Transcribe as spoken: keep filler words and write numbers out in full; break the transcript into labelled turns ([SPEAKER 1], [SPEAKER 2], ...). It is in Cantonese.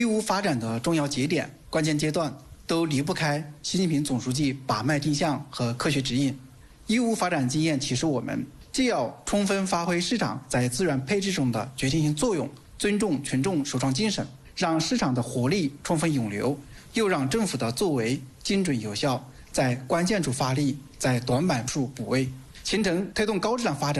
[SPEAKER 1] 义乌发展的重要节点、关键阶段都离不开习近平总书记把脉定向和科学指引。义乌发展经验启示我们，既要充分发挥市场在资源配置中的决定性作用，尊重群众首创精神，让市场的活力充分涌流，又让政府的作为精准有效，在关键处发力，在短板处补位，形成推动高质量发展